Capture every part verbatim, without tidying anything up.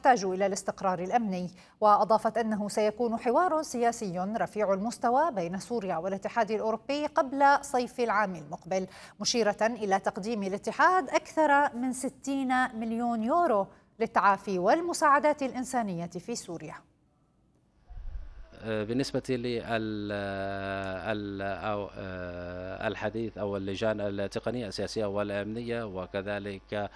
تحتاج إلى الاستقرار الأمني. وأضافت أنه سيكون حوار سياسي رفيع المستوى بين سوريا والاتحاد الأوروبي قبل صيف العام المقبل، مشيرة إلى تقديم الاتحاد أكثر من ستين مليون يورو للتعافي والمساعدات الإنسانية في سوريا. بالنسبة للحديث أو اللجان التقنية السياسية والأمنية، وكذلك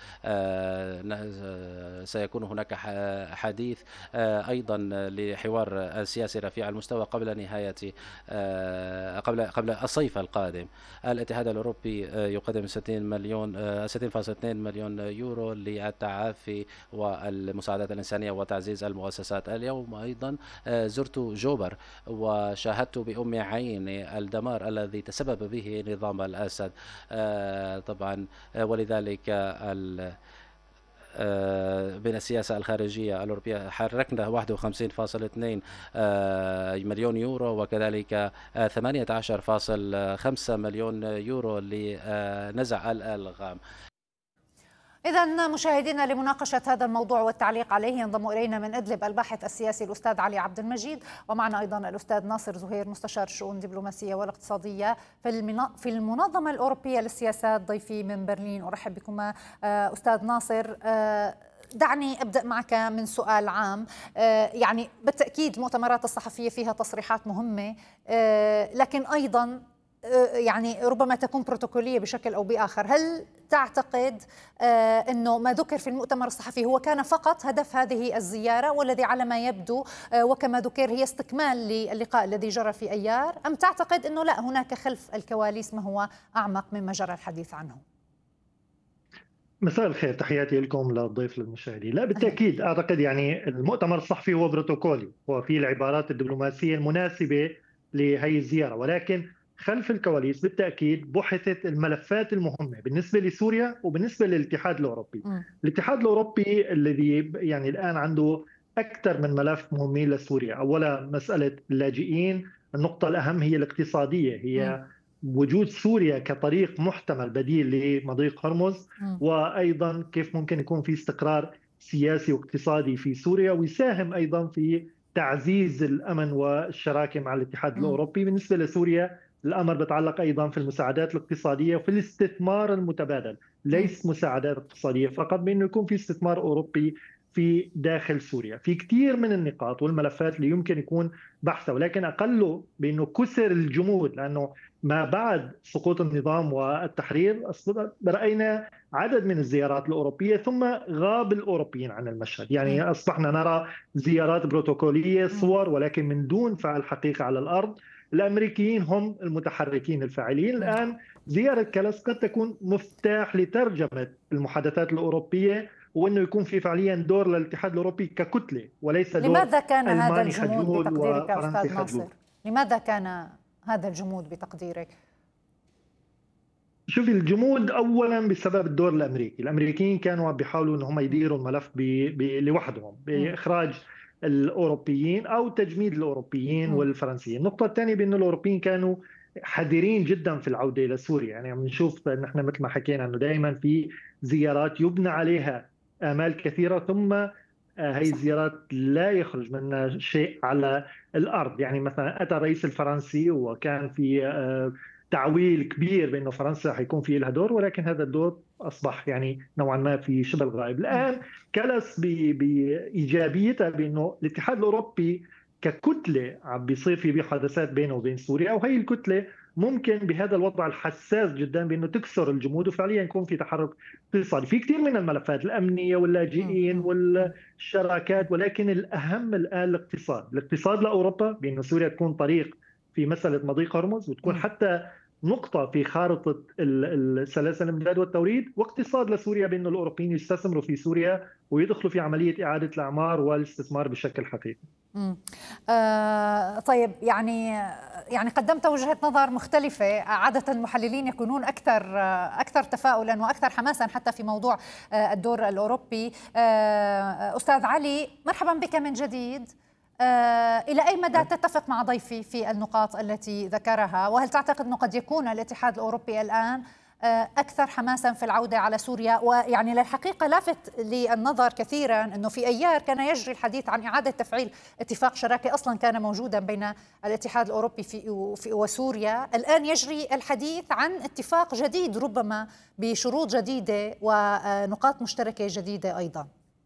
سيكون هناك حديث أيضا لحوار سياسي رفيع المستوى قبل نهاية قبل قبل الصيف القادم. الاتحاد الأوروبي يقدم ستين مليون ستين فاصلة اثنين مليون يورو للتعافي والمساعدات الإنسانية وتعزيز المؤسسات. اليوم أيضا زرت جوبر وشاهدت بأم عيني الدمار الذي تسبب به نظام الأسد طبعا، ولذلك بين السياسة الخارجية الأوروبية حركنا واحد وخمسين فاصلة اثنين مليون يورو، وكذلك ثمانية عشر فاصلة خمسة مليون يورو لنزع الألغام. إذا مشاهدينا، لمناقشة هذا الموضوع والتعليق عليه ينضم إلينا من إدلب الباحث السياسي الأستاذ علي عبد المجيد، ومعنا أيضا الأستاذ ناصر زهير مستشار الشؤون الدبلوماسية والاقتصادية في المنظمة الأوروبية للسياسات، ضيفي من برلين. أرحب بكما أستاذ ناصر. دعني أبدأ معك من سؤال عام. يعني بالتأكيد المؤتمرات الصحفية فيها تصريحات مهمة، لكن أيضا يعني ربما تكون بروتوكولية بشكل أو بآخر. هل تعتقد أنه ما ذكر في المؤتمر الصحفي هو كان فقط هدف هذه الزيارة، والذي على ما يبدو وكما ذكر هي استكمال للقاء الذي جرى في أيار، أم تعتقد أنه لا، هناك خلف الكواليس ما هو أعمق مما جرى الحديث عنه؟ مساء الخير، تحياتي لكم للضيف للمشاهدين. لا بالتأكيد أعتقد يعني المؤتمر الصحفي هو بروتوكولي وفي العبارات الدبلوماسية المناسبة لهي الزيارة، ولكن خلف الكواليس بالتأكيد بحثت الملفات المهمة بالنسبة لسوريا وبالنسبة للاتحاد الأوروبي. م. الاتحاد الأوروبي الذي يعني الآن عنده أكثر من ملف مهمين لسوريا. أولا مسألة اللاجئين، النقطة الأهم هي الاقتصادية، هي م. وجود سوريا كطريق محتمل بديل لمضيق هرمز، م. وأيضا كيف ممكن يكون في استقرار سياسي واقتصادي في سوريا، ويساهم أيضا في تعزيز الأمن والشراكة مع الاتحاد م. الأوروبي. بالنسبة لسوريا الأمر بيتعلق أيضا في المساعدات الاقتصادية وفي الاستثمار المتبادل، ليس مساعدات اقتصادية فقط، بأنه يكون في استثمار أوروبي في داخل سوريا. في كثير من النقاط والملفات اللي يمكن يكون بحثها، ولكن أقله بأنه كسر الجمود، لأنه ما بعد سقوط النظام والتحرير رأينا عدد من الزيارات الأوروبية ثم غاب الأوروبيين عن المشهد. يعني أصبحنا نرى زيارات بروتوكولية، صور، ولكن من دون فعل حقيقي على الأرض. الأمريكيين هم المتحركين الفاعلين. الآن زيارة كالاس قد تكون مفتاح لترجمة المحادثات الأوروبية، وأنه يكون في فعليا دور للاتحاد الأوروبي ككتلة وليس دور لماذا كان هذا ألماني الجمود بتقديرك يا أستاذ ناصر؟ خجول. لماذا كان هذا الجمود بتقديرك؟ شوفي، الجمود أولا بسبب الدور الأمريكي. الأمريكيين كانوا بيحاولوا أنهم يديروا الملف بي بي لوحدهم بإخراج الأوروبيين أو تجميد الأوروبيين والفرنسيين. النقطة الثانية بأن الأوروبيين كانوا حذرين جدا في العودة إلى سوريا. يعني عم نشوف نحن مثل ما حكينا أنه دائما في زيارات يبنى عليها آمال كثيرة، ثم هي الزيارات لا يخرج منها شيء على الأرض. يعني مثلا أتى الرئيس الفرنسي وكان في تعويل كبير بأنه فرنسا حيكون في لها دور، ولكن هذا الدور أصبح يعني نوعا ما في شبه الغائب. الآن كلس بإيجابيتها بأنه الاتحاد الأوروبي ككتلة عم بيصير في محادثات بينه وبين سوريا، وهي الكتلة ممكن بهذا الوضع الحساس جدا بأنه تكسر الجمود وفعليا يكون في تحرك اقتصادي في كثير من الملفات الأمنية واللاجئين والشراكات. ولكن الأهم الآن الاقتصاد، الاقتصاد لأوروبا بأنه سوريا تكون طريق في مسألة مضيق هرمز، وتكون حتى نقطة في خارطة السلاسل الإمداد والتوريد، واقتصاد لسوريا بأن الأوروبيين يستثمروا في سوريا ويدخلوا في عملية إعادة الأعمار والاستثمار بشكل حقيقي. آه طيب، يعني يعني قدمت وجهة نظر مختلفة. عادة المحللين يكونون أكثر أكثر تفاؤلا وأكثر حماسا حتى في موضوع الدور الأوروبي. آه أستاذ علي، مرحبا بك من جديد. آه إلى أي مدى تتفق مع ضيفي في النقاط التي ذكرها؟ وهل تعتقد أنه قد يكون الاتحاد الأوروبي الآن أكثر حماسا في العودة على سوريا. ويعني للحقيقة لافت للنظر كثيرا أنه في أيار كان يجري الحديث عن إعادة تفعيل اتفاق شراكة أصلا كان موجودا بين الاتحاد الأوروبي في وسوريا. الآن يجري الحديث عن اتفاق جديد ربما بشروط جديدة ونقاط مشتركة جديدة أيضا.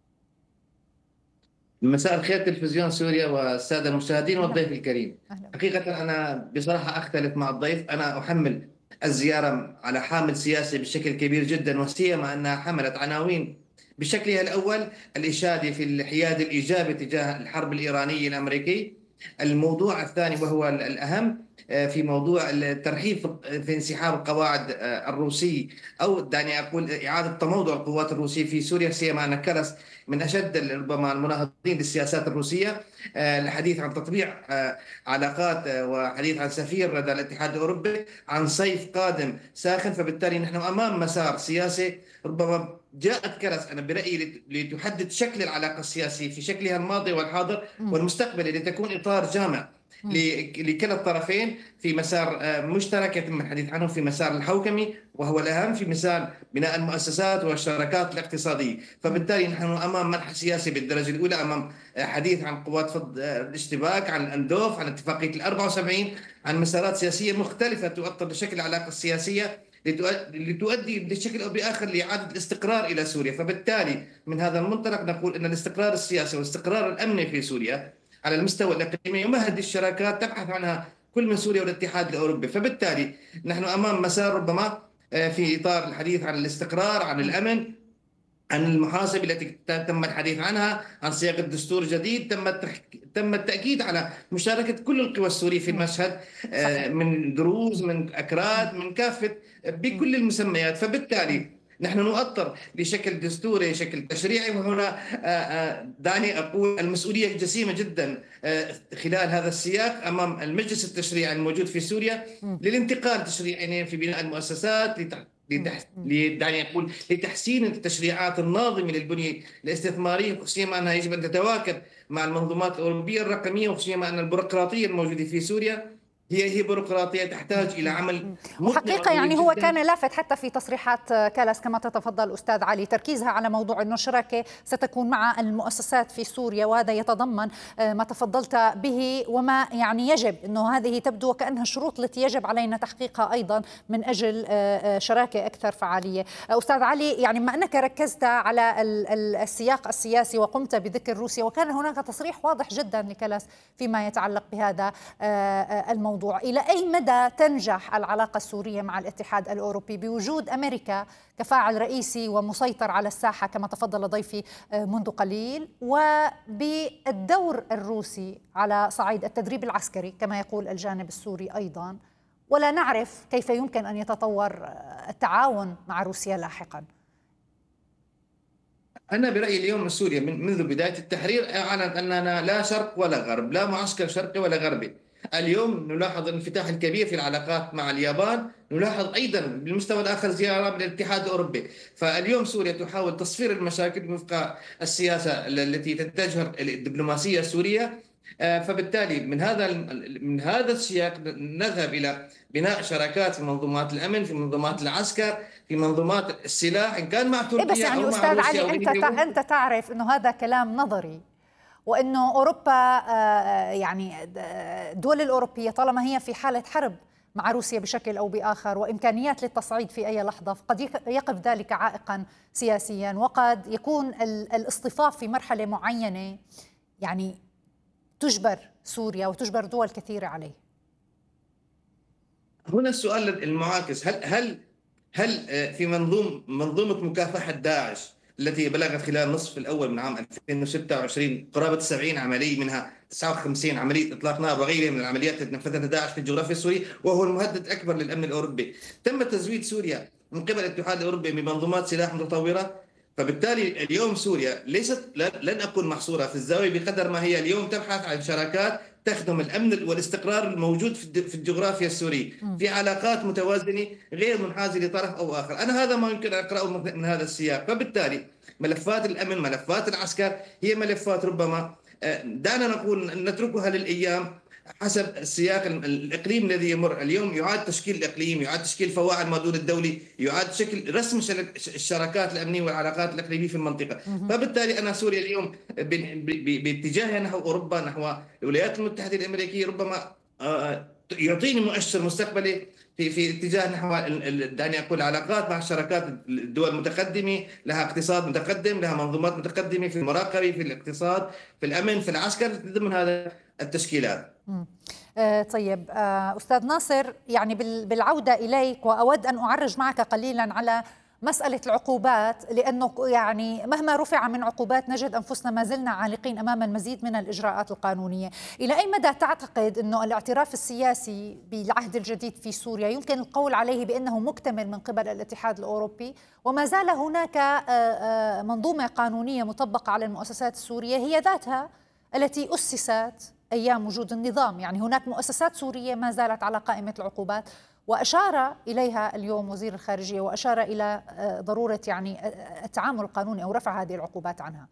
مساء الخير تلفزيون سوريا والسادة المشاهدين والضيف الكريم. حقيقة أنا بصراحة أختلف مع الضيف. أنا أحمل الزيارة على حامل سياسي بشكل كبير جدا، وسيما أنها حملت عناوين بشكلها الأول الإشادة في الحياد الإيجابي تجاه الحرب الإيرانية الأمريكي. الموضوع الثاني وهو الأهم في موضوع الترحيب في انسحاب القواعد الروسي، أو دعني أقول إعادة تموضع القوات الروسية في سوريا، سيما أن كرس من أشد ربما المناهضين للسياسات الروسية. الحديث عن تطبيع علاقات وحديث عن سفير لدى الاتحاد الأوروبي عن صيف قادم ساخن. فبالتالي نحن أمام مسار سياسي ربما جاءت كرس أنا برأيي لتحدد شكل العلاقة السياسية في شكلها الماضي والحاضر والمستقبلي، لتكون إطار جامع لكلا الطرفين في مسار مشترك يتم الحديث عنه، في مسار الحوكمي وهو الأهم، في مسار بناء المؤسسات والشراكات الاقتصادية. فبالتالي نحن أمام منح سياسي بالدرجة الأولى، أمام حديث عن قوات الاشتباك، عن الأندوف، عن اتفاقية الأربعة وسبعين، عن مسارات سياسية مختلفة تؤطر لشكل العلاقة السياسية لتؤدي بشكل أو بآخر لإعادة الاستقرار إلى سوريا. فبالتالي من هذا المنطلق نقول أن الاستقرار السياسي والاستقرار الأمني في سوريا على المستوى الإقليمي يمهد الشراكات تبحث عنها كل من سوريا والاتحاد الأوروبي. فبالتالي نحن أمام مسار ربما في إطار الحديث عن الاستقرار، عن الأمن، عن المحاسبة التي تم الحديث عنها، عن صياغة دستور جديد، تم تم التأكيد على مشاركة كل القوى السورية في المشهد، من دروز، من أكراد، من كافة بكل المسميات. فبالتالي نحن نؤطر لشكل دستوري، شكل تشريعي، وهنا دعني أقول المسؤولية جسيمة جدا خلال هذا السياق أمام المجلس التشريعي الموجود في سوريا للانتقال تشريعيا في بناء المؤسسات، دعني أقول لتحسين التشريعات الناظمة للبنية الاستثمارية، خصوصا أنها يجب أن تتواكب مع المنظومات الأوروبية الرقمية، وخصوصا أن البيروقراطية الموجودة في سوريا هي هي بيروقراطية تحتاج إلى عمل. وحقيقة يعني هو كان لافت حتى في تصريحات كالاس كما تتفضل أستاذ علي تركيزها على موضوع أنه الشراكة ستكون مع المؤسسات في سوريا، وهذا يتضمن ما تفضلت به وما يعني يجب أنه هذه تبدو وكأنها الشروط التي يجب علينا تحقيقها أيضا من أجل شراكة أكثر فعالية. أستاذ علي، يعني ما أنك ركزت على السياق السياسي وقمت بذكر روسيا، وكان هناك تصريح واضح جدا لكالاس فيما يتعلق بهذا الموضوع، إلى أي مدى تنجح العلاقة السورية مع الاتحاد الأوروبي بوجود أمريكا كفاعل رئيسي ومسيطر على الساحة كما تفضل ضيفي منذ قليل، وبالدور الروسي على صعيد التدريب العسكري كما يقول الجانب السوري أيضا، ولا نعرف كيف يمكن أن يتطور التعاون مع روسيا لاحقا؟ أنا برأيي اليوم سوريا من منذ بداية التحرير أعلنت أننا لا شرق ولا غرب، لا معسكر شرقي ولا غربي. اليوم نلاحظ الانفتاح الكبير في العلاقات مع اليابان، نلاحظ أيضا بالمستوى الآخر زيارة من الاتحاد الأوروبي. فاليوم سوريا تحاول تصفير المشاكل وفق السياسة التي تتجهر الدبلوماسية السورية. فبالتالي من هذا من هذا السياق نذهب إلى بناء شراكات في منظومات الأمن، في منظومات العسكر، في منظومات السلاح، إن كان مع تركيا. بس يعني أستاذ علي، أنت أنت تعرف أنه هذا كلام نظري، وأنه أوروبا يعني الدول الأوروبية طالما هي في حالة حرب مع روسيا بشكل أو بآخر وإمكانيات للتصعيد في أي لحظة، فقد يقف ذلك عائقا سياسيا، وقد يكون الاصطفاف في مرحلة معينة يعني تجبر سوريا وتجبر دول كثيرة عليه. هنا السؤال المعاكس، هل هل هل في منظوم منظومة مكافحة داعش التي بلغت خلال النصف الأول من عام ألفين وستة وعشرين قرابة سبعين عملية، منها تسعة وخمسين عملية إطلاق نار وغيرها من العمليات التي نفذتها داعش في الجغرافيا السورية، وهو المهدد الأكبر للأمن الأوروبي. تم تزويد سوريا من قبل الاتحاد الأوروبي بمنظومات سلاح متطورة. فبالتالي اليوم سوريا ليست لن أكون محصورة في الزاوية بقدر ما هي اليوم تبحث عن شراكات تخدم الأمن والاستقرار الموجود في الجغرافيا السورية، في علاقات متوازنة غير منحازة لطرف أو آخر. أنا هذا ما يمكن أن أقرأه من هذا السياق. فبالتالي ملفات الأمن، ملفات العسكر هي ملفات ربما دعنا نقول نتركها للأيام حسب السياق الإقليم الذي يمر. اليوم يعاد تشكيل الإقليم، يعاد تشكيل فواعل المردود الدولي، يعاد شكل رسم الشراكات الأمنية والعلاقات الإقليمية في المنطقة. فبالتالي أنا سوريا اليوم باتجاهها نحو أوروبا، نحو الولايات المتحدة الأمريكية، ربما يعطيني مؤشر مستقبلي في في اتجاه نحو دعني اقول علاقات مع الشراكات الدول المتقدمه، لها اقتصاد متقدم، لها منظومات متقدمه في المراقبه، في الاقتصاد، في الامن، في العسكر، ضمن هذا التشكيلات. آه طيب آه أستاذ ناصر، يعني بالعودة إليك وأود أن أعرج معك قليلا على مسألة العقوبات، لأنه يعني مهما رفع من عقوبات نجد أنفسنا ما زلنا عالقين أمام المزيد من الإجراءات القانونية. إلى أي مدى تعتقد أنه الاعتراف السياسي بالعهد الجديد في سوريا يمكن القول عليه بأنه مكتمل من قبل الاتحاد الأوروبي، وما زال هناك منظومة قانونية مطبقة على المؤسسات السورية هي ذاتها التي أسست أيام وجود النظام؟ يعني هناك مؤسسات سورية ما زالت على قائمة العقوبات، وأشار إليها اليوم وزير الخارجية، وأشار إلى ضرورة يعني التعامل القانوني أو رفع هذه العقوبات عنها.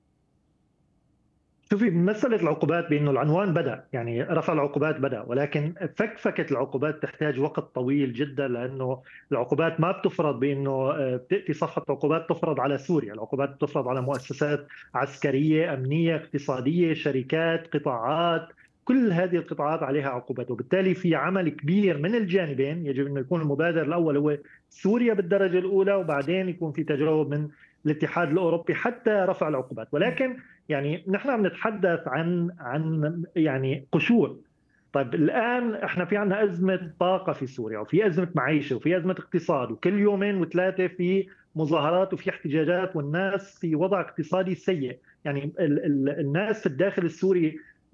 شوفي، مسألة العقوبات بأنه العنوان بدأ، يعني رفع العقوبات بدأ، ولكن فكفكة العقوبات تحتاج وقت طويل جدا، لأنه العقوبات ما بتفرض بأنه بتأتي صفحة عقوبات تفرض على سوريا. العقوبات بتفرض على مؤسسات عسكرية، أمنية، اقتصادية، شركات، قطاعات، كل هذه القطاعات عليها عقوبات. وبالتالي في عمل كبير من الجانبين، يجب أن يكون المبادر الأول هو سوريا بالدرجة الأولى، وبعدين يكون في تجاوب من الاتحاد الأوروبي حتى رفع العقوبات. ولكن يعني نحن عم نتحدث عن عن يعني قشور. طيب الآن احنا في عندنا أزمة طاقة في سوريا، وفي أزمة معيشة، وفي أزمة اقتصاد، وكل يومين وثلاثة في مظاهرات وفي احتجاجات، والناس في وضع اقتصادي سيء. يعني ال ال الناس في الداخل السوري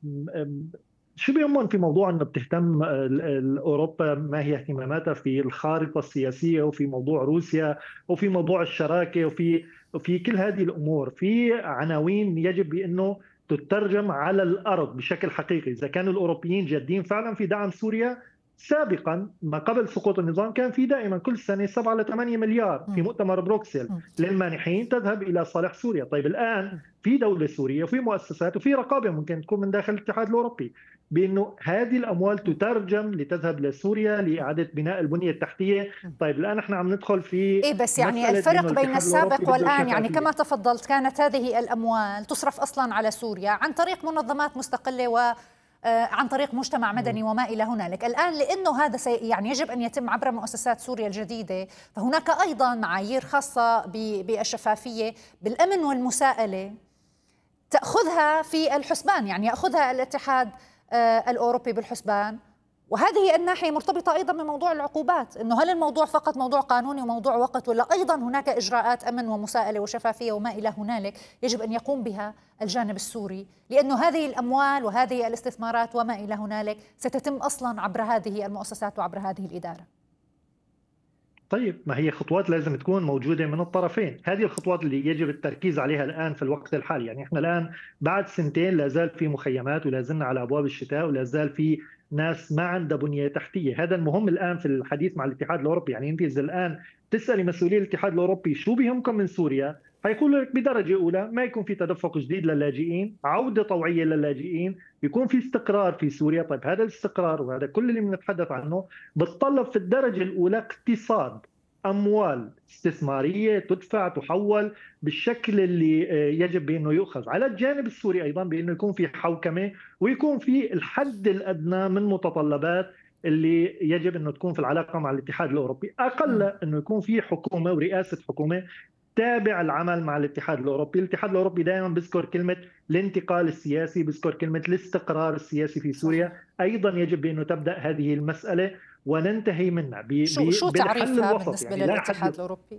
شو بيهمهم في موضوع انه بتهتم اوروبا ما هي اهتماماتها في الخارطه السياسيه، وفي موضوع روسيا، وفي موضوع الشراكه، وفي وفي كل هذه الامور. في عناوين يجب بانه تترجم على الارض بشكل حقيقي. اذا كانوا الاوروبيين جادين فعلا في دعم سوريا، سابقا ما قبل سقوط النظام كان في دائما كل سنه سبعة إلى ثمانية مليار في مؤتمر بروكسل للمانحين تذهب الى صالح سوريا. طيب الان في دوله سوريه وفي مؤسسات وفي رقابه ممكن تكون من داخل الاتحاد الاوروبي بانه هذه الاموال تترجم لتذهب لسوريا لاعاده بناء البنيه التحتيه. طيب الان احنا عم ندخل في إيه بس يعني الفرق بين السابق والان، يعني كما تفضلت كانت هذه الاموال تصرف اصلا على سوريا عن طريق منظمات مستقله و عن طريق مجتمع مدني وما إلى هنالك. الآن لأنه هذا سي يعني يجب أن يتم عبر مؤسسات سوريا الجديدة، فهناك أيضا معايير خاصة بالشفافية بالأمن والمساءلة تأخذها في الحسبان، يعني يأخذها الاتحاد الأوروبي بالحسبان. وهذه الناحية مرتبطة أيضا بموضوع العقوبات، إنه هل الموضوع فقط موضوع قانوني وموضوع وقت، ولا أيضا هناك إجراءات أمن ومساءلة وشفافية وما إلى هنالك يجب أن يقوم بها الجانب السوري، لأنه هذه الأموال وهذه الاستثمارات وما إلى هنالك ستتم أصلا عبر هذه المؤسسات وعبر هذه الإدارة. طيب ما هي خطوات لازم تكون موجودة من الطرفين. هذه الخطوات اللي يجب التركيز عليها الآن في الوقت الحالي. يعني احنا الآن بعد سنتين لا زال في مخيمات، ولا زلنا على أبواب الشتاء، ولا زال في ناس ما عندها بنية تحتية. هذا المهم الآن في الحديث مع الاتحاد الأوروبي. يعني أنت إذا الآن تسألي مسؤولي الاتحاد الأوروبي شو بيهمكم من سوريا، هيقولوا لك بدرجة أولى ما يكون في تدفق جديد للاجئين، عودة طوعية للاجئين، يكون في استقرار في سوريا. طيب هذا الاستقرار وهذا كل اللي بنتحدث عنه بتطلب في الدرجة الأولى اقتصاد، أموال استثمارية تدفع تحول بالشكل اللي يجب بأنه يؤخذ. على الجانب السوري أيضا بأنه يكون في حوكمة، ويكون في الحد الأدنى من متطلبات اللي يجب أنه تكون في العلاقة مع الاتحاد الأوروبي. أقل أنه يكون في حكومة ورئاسة حكومة تابع العمل مع الاتحاد الأوروبي. الاتحاد الأوروبي دائما بذكر كلمة الانتقال السياسي، بذكر كلمة الاستقرار السياسي في سوريا. أيضا يجب بأنه تبدأ هذه المسألة وننتهي منها ب شو شو تعريفها بالنسبة يعني للاتحاد الأوروبي؟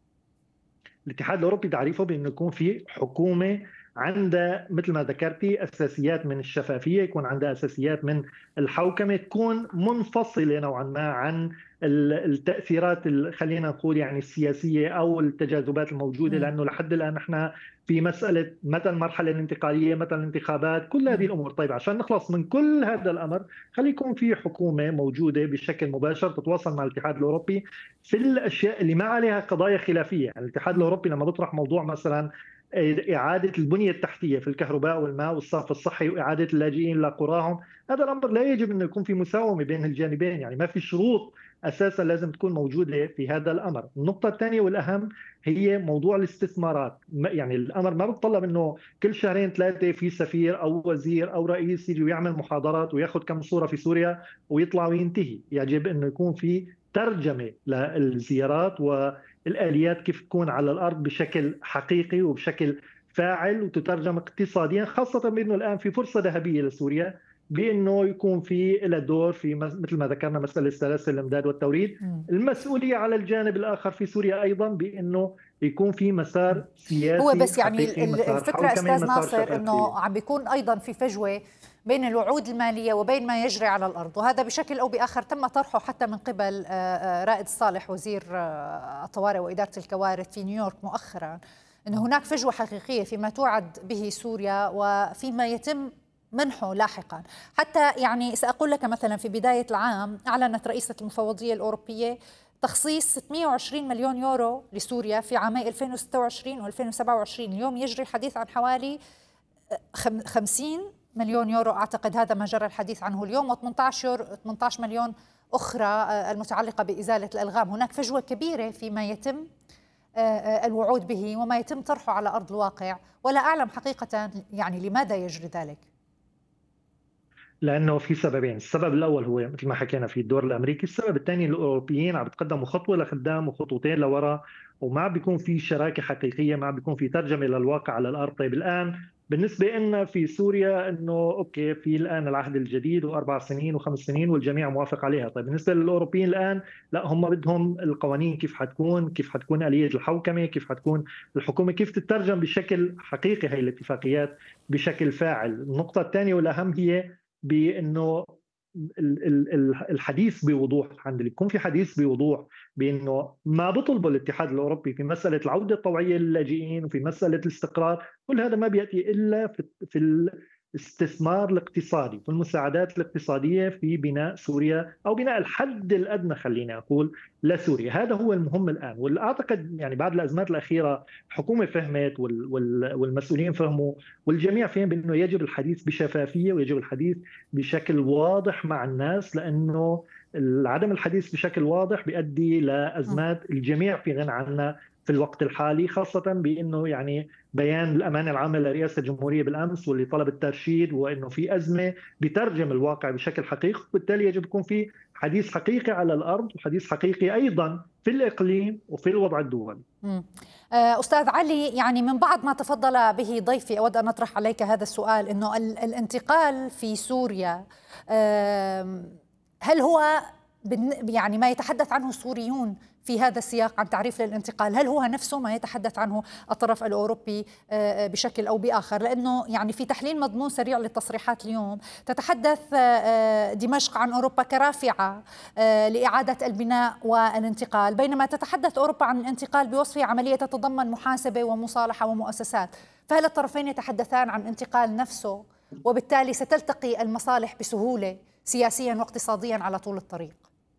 الاتحاد الأوروبي تعريفه بأنه يكون في حكومة عندها مثل ما ذكرتي أساسيات من الشفافية، يكون عندها أساسيات من الحوكمة، تكون منفصلة نوعا ما عن التأثيرات خلينا نقول يعني السياسية أو التجاذبات الموجودة. لأنه لحد الآن احنا في مسألة متى المرحلة الانتقالية، متى الانتخابات، كل هذه الأمور. طيب عشان نخلص من كل هذا الأمر خلي يكون في حكومة موجودة بشكل مباشر تتواصل مع الاتحاد الأوروبي في الأشياء اللي ما عليها قضايا خلافية. يعني الاتحاد الأوروبي لما بيطرح موضوع مثلا إعادة البنية التحتية في الكهرباء والماء والصرف الصحي وإعادة اللاجئين لقراهم. هذا الأمر لا يجب أن يكون في مساومة بين الجانبين، يعني ما في شروط أساسا لازم تكون موجودة في هذا الأمر. النقطة الثانية والأهم هي موضوع الاستثمارات. يعني الأمر ما بتطلب أنه كل شهرين ثلاثة في سفير أو وزير أو رئيس يجي ويعمل محاضرات ويأخذ كم صورة في سوريا ويطلع وينتهي. يجب أنه يكون في ترجمة للزيارات والآليات كيف تكون على الأرض بشكل حقيقي وبشكل فاعل وتترجم اقتصاديا، خاصة بأنه الآن في فرصة ذهبية لسوريا بأنه يكون في له دور في مثل ما ذكرنا مسألة سلاسل الإمداد والتوريد. المسؤولية على الجانب الآخر في سوريا أيضا بأنه يكون في مسار سياسي هو بس يعني حقيقي. الفكرة أستاذ ناصر أنه عم بيكون أيضا في فجوة بين الوعود المالية وبين ما يجري على الأرض، وهذا بشكل أو بآخر تم طرحه حتى من قبل رائد الصالح وزير الطوارئ وإدارة الكوارث في نيويورك مؤخرا، أن هناك فجوة حقيقية فيما توعد به سوريا وفيما يتم منحه لاحقا. حتى يعني سأقول لك مثلا في بداية العام أعلنت رئيسة المفوضية الأوروبية تخصيص ستمئة وعشرين مليون يورو لسوريا في عامي ألفين وستة وعشرين وألفين وسبعة وعشرين. اليوم يجري الحديث عن حوالي خمسين مليون يورو، أعتقد هذا ما جرى الحديث عنه اليوم، و18 يورو ثمانية عشر مليون أخرى المتعلقة بإزالة الألغام. هناك فجوة كبيرة فيما يتم الوعود به وما يتم طرحه على أرض الواقع، ولا أعلم حقيقة يعني لماذا يجري ذلك. لانه في سببين، السبب الاول هو مثل ما حكينا في الدور الامريكي، السبب الثاني الاوروبيين عم بتقدموا خطوه لقدام وخطوتين لورا، وما بيكون في شراكه حقيقيه، ما بيكون في ترجمه للواقع على الارض. طيب الان بالنسبه لنا في سوريا انه اوكي في الان العهد الجديد واربع سنين وخمس سنين والجميع موافق عليها. طيب بالنسبه للاوروبيين الان لا، هم بدهم القوانين كيف حتكون، كيف حتكون اليه الحوكمه، كيف حتكون الحكومه، كيف تترجم بشكل حقيقي هي الاتفاقيات بشكل فاعل. النقطه الثانيه والاهم هي بانه الحديث بوضوح، عند يكون في حديث بوضوح بانه ما بطلبه الاتحاد الاوروبي في مساله العوده الطوعيه للاجئين وفي مساله الاستقرار، كل هذا ما بياتي الا في في الاستثمار الاقتصادي والمساعدات الاقتصاديه في بناء سوريا او بناء الحد الادنى خليني اقول لسوريا. هذا هو المهم الان، واعتقد يعني بعد الازمات الاخيره الحكومه فهمت والمسؤولين فهموا والجميع فهم بانه يجب الحديث بشفافيه ويجب الحديث بشكل واضح مع الناس، لانه عدم الحديث بشكل واضح بيؤدي لازمات الجميع في غنى عنها في الوقت الحالي، خاصة بأنه يعني بيان الأمانة العامة لرئاسة الجمهورية بالأمس واللي طلب الترشيد، وأنه في أزمة بترجم الواقع بشكل حقيقي، وبالتالي يجب يكون في حديث حقيقي على الأرض وحديث حقيقي أيضا في الإقليم وفي الوضع الدولي. أستاذ علي، يعني من بعض ما تفضل به ضيفي أود أن أطرح عليك هذا السؤال، أنه الانتقال في سوريا هل هو يعني ما يتحدث عنه السوريون في هذا السياق عن تعريف للانتقال، هل هو نفسه ما يتحدث عنه الطرف الأوروبي بشكل أو بآخر؟ لأنه يعني في تحليل مضمون سريع للتصريحات اليوم تتحدث دمشق عن أوروبا كرافعة لإعادة البناء والانتقال، بينما تتحدث أوروبا عن الانتقال بوصفه عملية تتضمن محاسبة ومصالحة ومؤسسات. فهل الطرفين يتحدثان عن انتقال نفسه، وبالتالي ستلتقي المصالح بسهولة سياسيا واقتصاديا على طول الطريق؟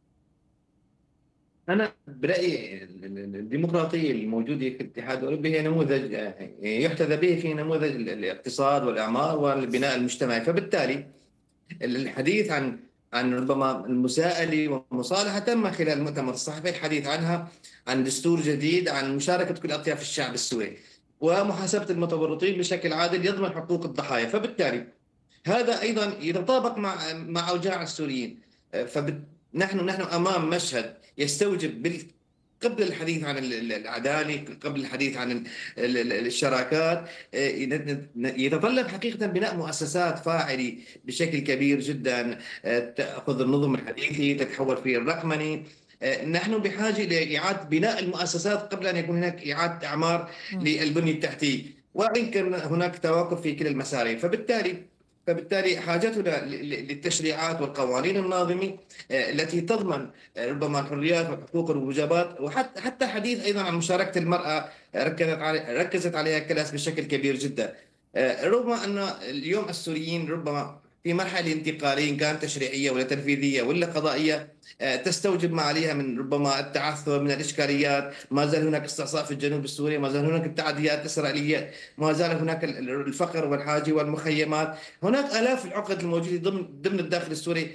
أنا برأيي الديمقراطية الموجودة في الاتحاد الأوروبي هي نموذج يحتذى به في نموذج الاقتصاد والإعمار والبناء المجتمعي، فبالتالي الحديث عن عن ربما المساءلة والمصالحة تم خلال المؤتمر الصحفي، الحديث عنها عن دستور جديد، عن مشاركة كل أطياف الشعب السوري ومحاسبة المتورطين بشكل عادل يضمن حقوق الضحايا. فبالتالي هذا أيضا يتطابق مع مع أوجاع السوريين. فنحن نحن أمام مشهد يستوجب بال قبل الحديث عن العدالة، قبل الحديث عن الشراكات، يتطلب حقيقة بناء مؤسسات فاعلة بشكل كبير جدا، تأخذ النظم الحديثة تتحول في الرقمنة. نحن بحاجة لإعادة بناء المؤسسات قبل أن يكون هناك إعادة إعمار للبنية التحتية، وإن كان هناك توقف في كل المسارين. فبالتالي فبالتالي حاجتنا للتشريعات والقوانين الناظمة التي تضمن ربما الحريات والحقوق والواجبات، وحتى حتى حديث أيضا عن مشاركة المرأة ركزت علي ركزت عليها كلاس بشكل كبير جدا. ربما أن اليوم السوريين ربما في مرحله انتقاليه، إن كانت تشريعيه ولا تنفيذيه ولا قضائيه، تستوجب ما عليها من ربما التعثر، من الاشكاليات. ما زال هناك استعصاء في الجنوب السوري، ما زال هناك التعديات الاسرائيليه، ما زال هناك الفقر والحاجه والمخيمات، هناك الاف العقد الموجوده ضمن ضمن الداخل السوري.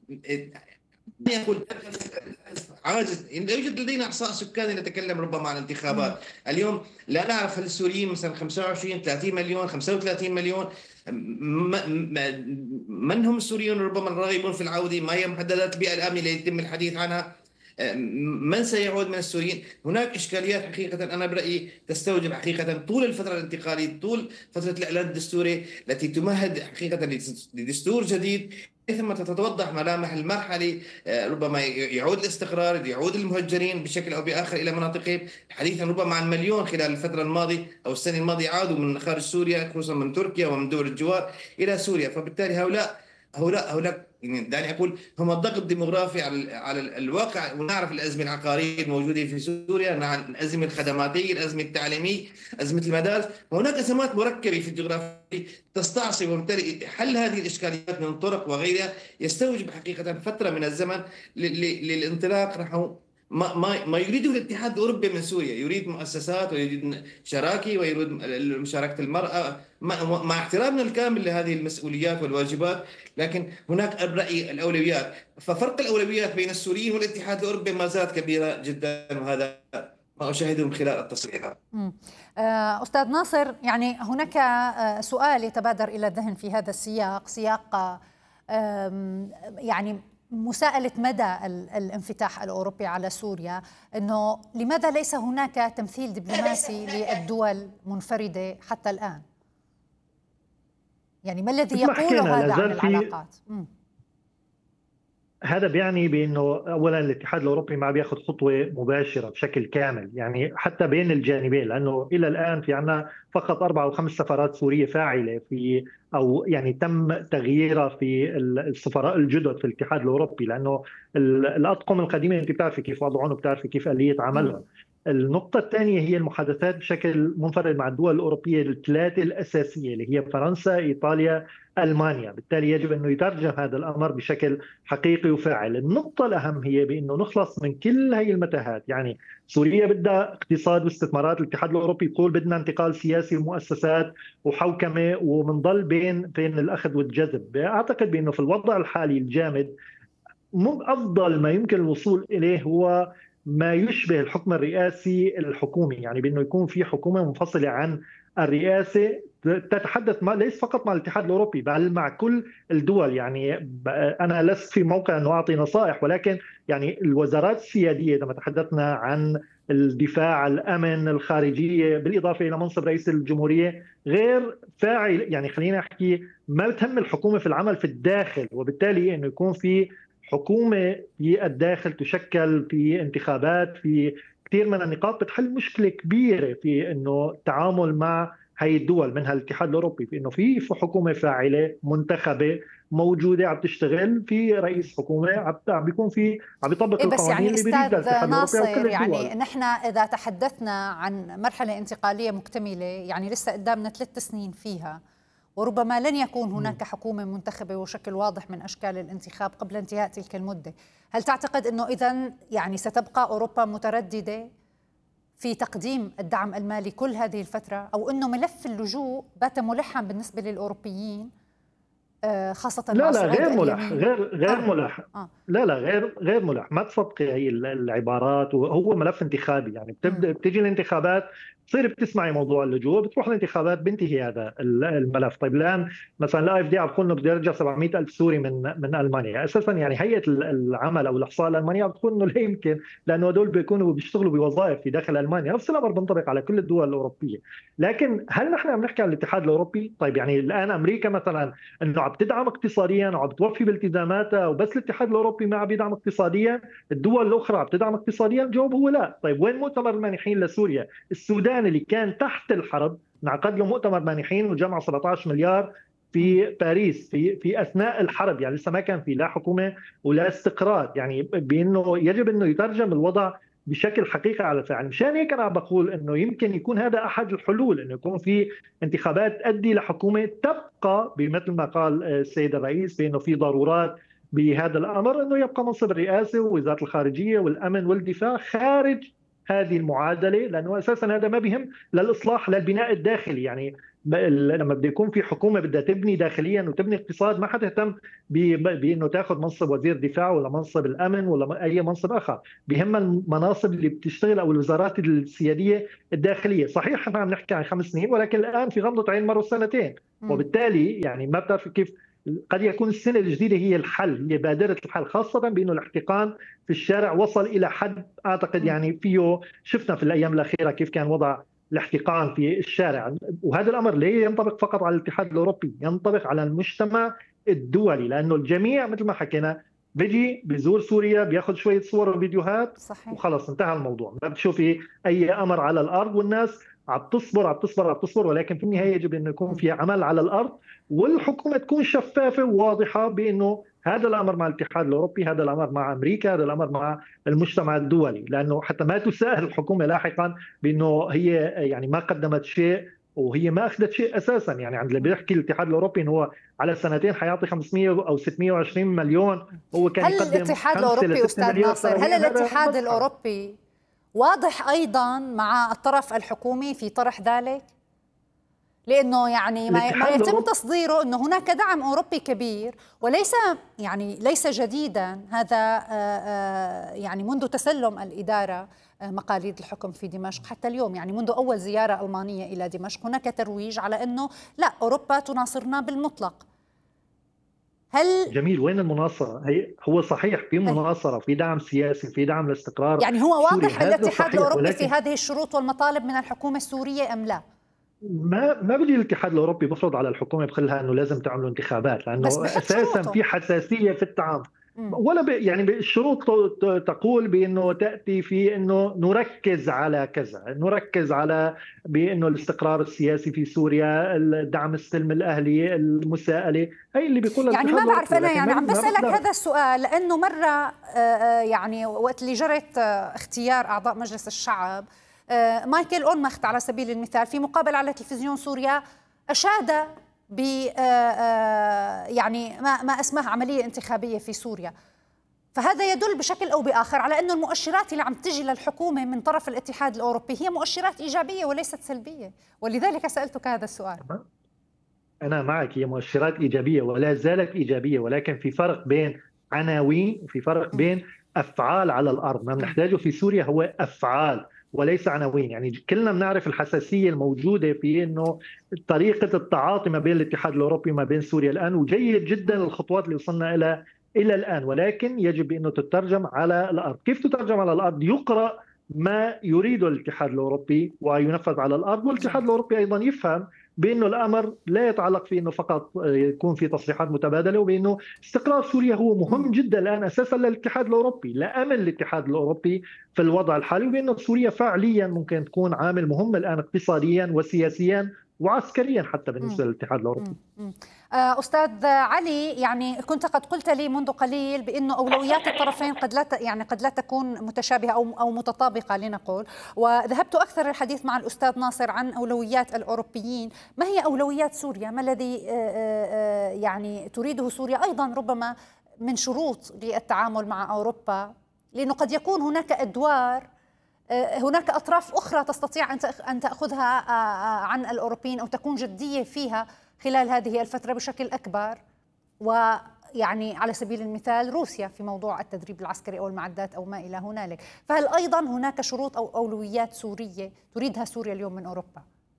يقول عاجز، لا يوجد لدينا احصاء سكاني نتكلم ربما عن انتخابات. اليوم لا نعرف هل السوريين مثلا خمسة وعشرين ثلاثين مليون خمسة وثلاثين مليون، من هم السوريون ربما الراغبون في العوده، ما هي محددات البيئه الامنه اللي يتم الحديث عنها، من سيعود من السوريين. هناك اشكاليات حقيقه انا برايي تستوجب حقيقه طول الفتره الانتقاليه، طول فتره الاعلان الدستوري التي تمهد حقيقه لدستور جديد، ثم تتوضح ملامح المرحله، ربما يعود الاستقرار، يعود المهجرين بشكل او باخر الى مناطقهم. حديثا ربما عن مليون خلال الفتره الماضيه او السنه الماضيه عادوا من خارج سوريا، خصوصا من تركيا ومن دول الجوار الى سوريا. فبالتالي هؤلاء هؤلاء هؤلاء يعني دعني اقول هم الضغط الديموغرافي على على الواقع. ونعرف الازمه العقاريه الموجوده في سوريا، نعرف الازمه الخدماتيه، الازمه التعليميه، ازمه المدارس. هناك ازمات مركبه في الجغرافيا تستعصي، وبالتالي حل هذه الاشكاليات من طرق وغيرها يستوجب حقيقه فتره من الزمن للانطلاق نحو ما ما ما يريده الاتحاد الاوروبي من سوريا. يريد مؤسسات ويريد شراكه ويريد مشاركه المراه، مع احترامنا الكامل لهذه المسؤوليات والواجبات، لكن هناك الراي الاولويات. ففرق الاولويات بين السوريين والاتحاد الاوروبي ما زالت كبيره جدا، وهذا ما أشاهده من خلال التصريحات. أستاذ ناصر، يعني هناك سؤال يتبادر إلى الذهن في هذا السياق، سياق يعني مساءلة مدى الانفتاح الأوروبي على سوريا، أنه لماذا ليس هناك تمثيل دبلوماسي للدول منفردة حتى الآن؟ يعني ما الذي يقوله هذا عن العلاقات؟ م. هذا بيعني بانه اولا الاتحاد الاوروبي ما بياخذ خطوه مباشره بشكل كامل، يعني حتى بين الجانبين، لانه الى الان في عندنا فقط اربع او خمس سفارات سوريه فاعله في او يعني تم تغييرها في السفراء الجدد في الاتحاد الاوروبي، لانه الاطقم القديمه انت بتعرفي كيف وضعهم وبتعرفي كيف اليه عملهم. النقطة الثانية هي المحادثات بشكل منفرد مع الدول الأوروبية الثلاثة الأساسية اللي هي فرنسا، إيطاليا، ألمانيا. بالتالي يجب أنه يترجم هذا الأمر بشكل حقيقي وفاعل. النقطة الأهم هي بأنه نخلص من كل هذه المتاهات. يعني سوريا بدها اقتصاد واستثمارات، الاتحاد الأوروبي يقول بدنا انتقال سياسي ومؤسسات وحوكمة، ومنضل بين بين الأخذ والجذب. أعتقد بأنه في الوضع الحالي الجامد أفضل ما يمكن الوصول إليه هو ما يشبه الحكم الرئاسي الحكومي، يعني بأنه يكون في حكومة منفصلة عن الرئاسة تتحدث ما ليس فقط مع الاتحاد الأوروبي بل مع كل الدول. يعني أنا لست في موقع أنه أعطي نصائح، ولكن يعني الوزارات السيادية لما تحدثنا عن الدفاع، الأمن، الخارجية، بالإضافة إلى منصب رئيس الجمهورية غير فاعل. يعني خلينا أحكي ما بتهم الحكومة في العمل في الداخل، وبالتالي أنه يكون في حكومة في الداخل تشكل في انتخابات في كثير من النقاط بتحل مشكلة كبيرة في انه التعامل مع هاي الدول منها الاتحاد الاوروبي، في انه في حكومة فاعلة منتخبة موجودة عم تشتغل، في رئيس حكومة عم بيكون في عم بيطبق إيه بس القوانين يعني اللي بيريدها الاتحاد ناصر، الاوروبي وكل الدول. يعني نحن اذا تحدثنا عن مرحلة انتقالية مكتملة يعني لسه قدامنا ثلاث سنين فيها، وربما لن يكون هناك حكومة منتخبة وشكل واضح من أشكال الانتخاب قبل انتهاء تلك المدة. هل تعتقد أنه إذن يعني ستبقى أوروبا مترددة في تقديم الدعم المالي كل هذه الفترة، أو أنه ملف اللجوء بات ملحا بالنسبة للأوروبيين خاصة لا مع لا صعود غير ملح اليمين؟ غير غير آه. ملح آه. لا لا غير غير ملح. ما تصدقي هي العبارات، وهو ملف انتخابي. يعني بتبدا بتيجي الانتخابات بتصير بتسمعي موضوع اللجوء، بتروح الانتخابات بنتهي هذا الملف. طيب الان مثلا الاي اف دي عم بتقول انه بده يرجع سبعمئة ألف سوري من من المانيا. اساسا يعني هيئه العمل او الاحصاء الالمانيه عم بتقول انه لا يمكن، لانه هدول بيكونوا بيشتغلوا بوظائف في داخل المانيا. نفس الامر بينطبق على كل الدول الاوروبيه. لكن هل نحن عم نحكي عن الاتحاد الاوروبي؟ طيب يعني الان امريكا مثلا انه عم تدعم اقتصاديا وعم بتوفي بالتزاماتها، وبس الاتحاد الاوروبي ما عم يدعم اقتصاديا، الدول الاخرى عم تدعم اقتصاديا؟ الجواب هو لا. طيب وين مؤتمر المانحين لسوريا؟ السودان اللي كان تحت الحرب انعقد له مؤتمر مانحين وجمع سبعة عشر مليار في باريس في في اثناء الحرب، يعني لسه ما كان في لا حكومه ولا استقرار. يعني بانه يجب انه يترجم الوضع بشكل حقيقي على الفعل. مشان هيك انا بقول انه يمكن يكون هذا احد الحلول، انه يكون في انتخابات تؤدي لحكومه تبقى يبقى بمثل ما قال السيد الرئيس بأنه في ضرورات بهذا الأمر، أنه يبقى منصب الرئاسة ووزارة الخارجية والأمن والدفاع خارج هذه المعادلة، لأنه أساسا هذا ما بهم للإصلاح للبناء الداخلي. يعني لما بده يكون في حكومة بدها تبني داخليا وتبني اقتصاد، ما حدا يهتم بأنه تاخذ منصب وزير دفاع ولا منصب الأمن ولا أي منصب آخر، بهم المناصب اللي بتشتغل أو الوزارات السيادية الداخلية. صحيح احنا عم نحكي عن خمس سنين، ولكن الآن في غمضة عين مروا سنتين، وبالتالي يعني ما بتعرف كيف قد يكون السنة الجديدة هي الحل، هي بادرة الحل، خاصة بأنه الاحتقان في الشارع وصل إلى حد أعتقد يعني فيه، شفنا في الأيام الأخيرة كيف كان وضع الاحتقان في الشارع. وهذا الأمر لا ينطبق فقط على الاتحاد الأوروبي، ينطبق على المجتمع الدولي، لأنه الجميع مثل ما حكينا بيجي بيزور سوريا بياخذ شوية صور وفيديوهات صحيح. وخلص انتهى الموضوع، ما بتشوفي أي أمر على الأرض، والناس عم تصبر عم تصبر عم تصبر، ولكن في النهاية يجب أن يكون في عمل على الأرض، والحكومة تكون شفافة وواضحة بأنه هذا الأمر مع الاتحاد الأوروبي، هذا الأمر مع أمريكا، هذا الأمر مع المجتمع الدولي، لأنه حتى ما تساءل الحكومة لاحقا بأنه هي يعني ما قدمت شيء وهي ما أخذت شيء أساسا. يعني عند اللي بيحكي الاتحاد الأوروبي إنه هو على سنتين حيعطي خمسمئة أو ستمئة وعشرين مليون، هو كان هل يقدم الاتحاد الأوروبي أستاذ ناصر، هل الاتحاد الأوروبي الأوروبي واضح أيضا مع الطرف الحكومي في طرح ذلك؟ لأنه يعني ما ما يتم تصديره أنه هناك دعم أوروبي كبير، وليس يعني ليس جديدا هذا، يعني منذ تسلم الإدارة مقاليد الحكم في دمشق حتى اليوم، يعني منذ أول زيارة ألمانية إلى دمشق هناك ترويج على أنه لا، أوروبا تناصرنا بالمطلق. هل جميل، وين المناصرة؟ هي هو صحيح في مناصرة، في دعم سياسي، في دعم الاستقرار، يعني هو واضح الاتحاد الأوروبي في ولكن... هذه الشروط والمطالب من الحكومة السورية أم لا؟ ما ما بيجي الاتحاد الاوروبي بفرض على الحكومه بخلها انه لازم تعملوا انتخابات، لانه اساسا في حساسيه في التعامل، ولا ب... يعني الشروط تقول بانه تاتي في انه نركز على كذا، نركز على بانه الاستقرار السياسي في سوريا، الدعم السلم الاهلي، المساءله، هي اللي بيقولها يعني ما بعرف انا، يعني عم بسالك هذا السؤال لانه مره يعني وقت اللي جرت اختيار اعضاء مجلس الشعب، مايكل أولمخت على سبيل المثال في مقابلة على تلفزيون سوريا أشاد ب يعني ما ما اسمها عملية انتخابية في سوريا، فهذا يدل بشكل أو بآخر على أنه المؤشرات اللي عم تجي للحكومة من طرف الاتحاد الأوروبي هي مؤشرات إيجابية وليست سلبية، ولذلك سألتك هذا السؤال. أنا معك، هي مؤشرات إيجابية ولا زالت إيجابية، ولكن في فرق بين عناوين وفي فرق بين أفعال على الأرض. ما بنحتاجه في سوريا هو أفعال وليس عناوين. يعني كلنا بنعرف الحساسية الموجودة في أنه طريقة التعاطي ما بين الاتحاد الأوروبي وما بين سوريا الآن، وجيد جدا الخطوات اللي وصلنا إلى إلى الآن، ولكن يجب أنه تترجم على الأرض. كيف تترجم على الأرض؟ يقرأ ما يريده الاتحاد الأوروبي وينفذ على الأرض، والاتحاد الأوروبي أيضا يفهم بأنه الأمر لا يتعلق في أنه فقط يكون في تصريحات متبادلة، وبأنه استقرار سوريا هو مهم جدا الآن أساسا للاتحاد الأوروبي، لأمن الاتحاد الأوروبي في الوضع الحالي، وبأنه سوريا فعليا ممكن تكون عامل مهم الآن اقتصاديا وسياسيا وعسكريا حتى بالنسبة للاتحاد الأوروبي. أستاذ علي، يعني كنت قد قلت لي منذ قليل بأنه أولويات الطرفين قد لا يعني قد لا تكون متشابهة أو أو متطابقة لنقول، وذهبت أكثر الحديث مع الأستاذ ناصر عن أولويات الأوروبيين. ما هي أولويات سوريا؟ ما الذي يعني تريده سوريا أيضا ربما من شروط للتعامل مع أوروبا؟ لأنه قد يكون هناك أدوار، هناك أطراف أخرى تستطيع أن تأخذها عن الأوروبيين أو تكون جدية فيها خلال هذه الفترة بشكل أكبر، ويعني على سبيل المثال روسيا في موضوع التدريب العسكري أو المعدات أو ما إلى هنالك. فهل أيضا هناك شروط أو أولويات سورية تريدها سوريا اليوم من أوروبا؟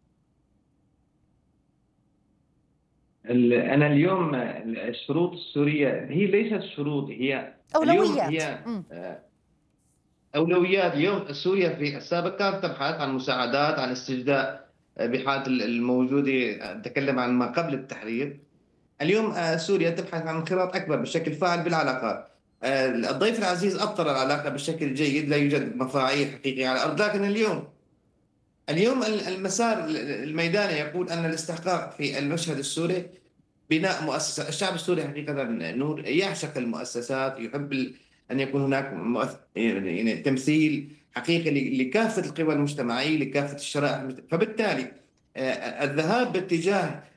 أنا اليوم الشروط السورية هي ليست شروط، هي أولويات. هي أولويات. اليوم سوريا في السابق كانت تبحث عن مساعدات، عن استجداء بحالة الموجودة، نتكلم عن ما قبل التحرير. اليوم سوريا تبحث عن انخراط أكبر بشكل فاعل بالعلاقات. الضيف العزيز أبطل العلاقة بشكل جيد، لا يوجد مفاعيل حقيقية على الأرض، لكن اليوم اليوم المسار الميداني يقول أن الاستحقاق في المشهد السوري بناء مؤسسة. الشعب السوري حقيقة نور يعشق المؤسسات، يحب أن يكون هناك يعني تمثيل حقيقي لكافة القوى المجتمعية، لكافة الشرائح، فبالتالي الذهاب باتجاه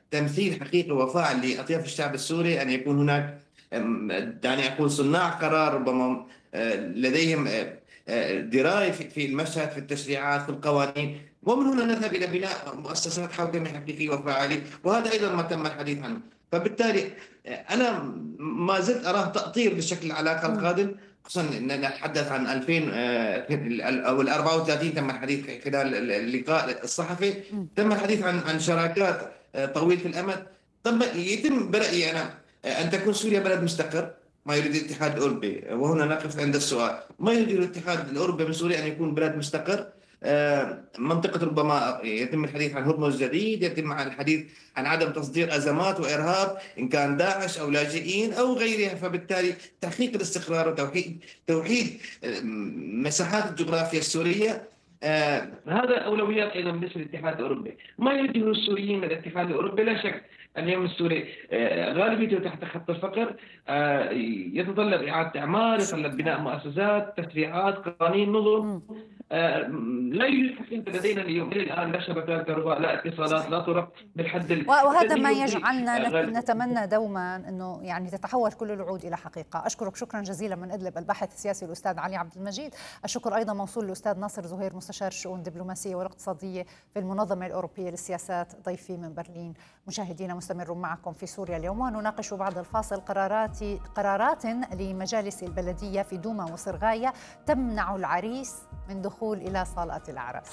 تمثيل حقيقي وفاعل لأطياف الشعب السوري، أن يكون هناك دعني أقول صناع قرار ربما لديهم دراية في المشهد، في التشريعات، في القوانين، ومن هنا نذهب إلى بناء مؤسسات حوكمة حقيقية وفعالية، وهذا أيضا ما تم الحديث عنه. فبالتالي أنا ما زلت أراه تأطير بشكل العلاقة القادم، خصوصا أن نتحدث عن ألفين أو الأربعة وثلاثين تم الحديث خلال اللقاء الصحفي، تم الحديث عن عن شراكات طويلة الأمد. طب يتم برأيي أنا أن تكون سوريا بلد مستقر، ما يريد الاتحاد الأوروبي، وهنا نقف عند السؤال، ما يريد الاتحاد الأوروبي من سوريا أن يكون بلد مستقر؟ منطقة ربما يتم الحديث عن هرمز جديد، يتم الحديث عن عدم تصدير أزمات وإرهاب إن كان داعش أو لاجئين أو غيرها. فبالتالي تحقيق الاستقرار وتوحيد توحيد مساحات الجغرافيا السورية، آه هذا أولويات أيضا بالنسبة للاتحاد الأوروبي. ما يريده السوريين من الاتحاد الأوروبي لا شك اليوم السوري آه غالبيته تحت خط الفقر، آه يتطلب إعادة إعمار، يتطلب بناء مؤسسات، تشريعات، قوانين، نظم. آه لا يوجد حقيقة لدينا اليوم إلى الآن لا شبكات كهرباء، لا اتصالات، لا طرق بالحد. وهذا ما يجعلنا نتمنى دوما أنه يعني تتحول كل الوعود إلى حقيقة. أشكرك شكرا جزيلا من إدلب الباحث السياسي الأستاذ علي عبد المجيد. الشكر أيضا موصول للأستاذ ناصر زهير مستشار الشؤون الدبلوماسية والاقتصادية في المنظمة الأوروبية للسياسات، ضيفي من برلين. مشاهدينا مستمر معكم في سوريا اليوم، ونناقش بعد الفاصل قرارات قرارات لمجالس البلدية في دوما وصرغاية تمنع العريس من دخول إلى صالات الأعراس.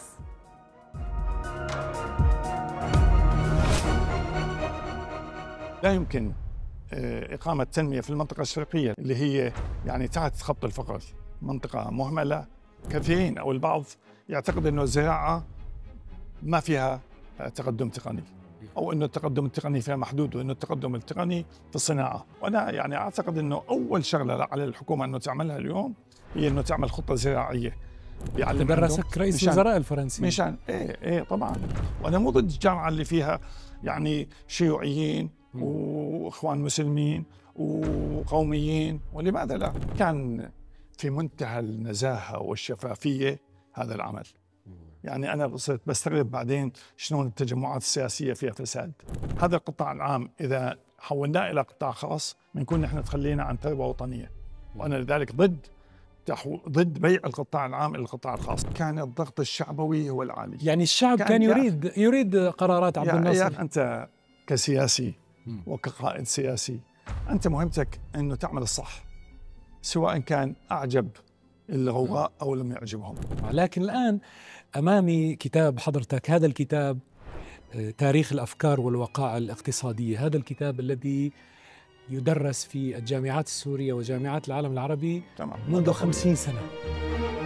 لا يمكن إقامة تنمية في المنطقة الشرقية اللي هي يعني تحت خط الفقر، منطقة مهملة. كثيرين أو البعض يعتقد أنه الزراعة ما فيها تقدم تقني، أو أنه التقدم التقني فيها محدود، وأنه التقدم التقني في الصناعة. وأنا يعني أعتقد أنه أول شغلة على الحكومة أنه تعملها اليوم هي أنه تعمل خطة زراعية. تدرسك رئيس الوزراء الفرنسي مشان إيه إيه طبعا. وأنا مو ضد الجامعة اللي فيها يعني شيوعيين وإخوان مسلمين وقوميين، ولماذا لا؟ كان في منتهى النزاهة والشفافية هذا العمل. يعني أنا صرت بستغرب بعدين شلون التجمعات السياسية فيها فساد. هذا القطاع العام إذا حولناه إلى قطاع خاص بنكون نحن تخلينا عن ثروة وطنية، وأنا لذلك ضد ضد بيع القطاع العام إلى القطاع الخاص. كان الضغط الشعبوي هو العالي، يعني الشعب كان, كان يريد يريد قرارات عبد الناصر. يا أنت كسياسي وكقائد سياسي أنت مهمتك أنه تعمل الصح، سواء كان أعجب الغوغاء أو لم يعجبهم. لكن الآن أمامي كتاب حضرتك، هذا الكتاب تاريخ الأفكار والوقائع الاقتصادية، هذا الكتاب الذي يدرس في الجامعات السورية وجامعات العالم العربي منذ خمسين سنة.